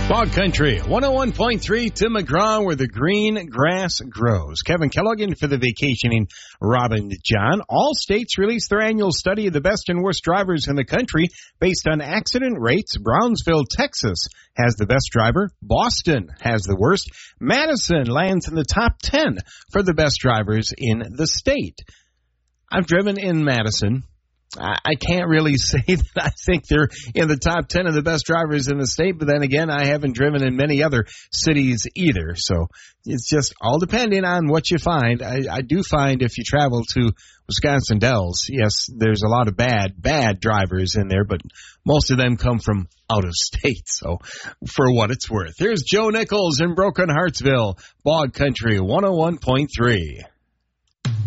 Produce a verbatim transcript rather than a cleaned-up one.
Bog Country, one oh one point three to McGraw, where the green grass grows. Kevin Kellogg in for the vacationing Robin John. All states released their annual study of the best and worst drivers in the country based on accident rates. Brownsville, Texas has the best driver. Boston has the worst. Madison lands in the top ten for the best drivers in the state. I've driven in Madison. I can't really say that I think they're in the top ten of the best drivers in the state, but then again, I haven't driven in many other cities either. So it's just all depending on what you find. I, I do find if you travel to Wisconsin Dells, yes, there's a lot of bad, bad drivers in there, but most of them come from out of state. So for what it's worth, here's Joe Nichols in Broken Heartsville, Bog Country one oh one point three.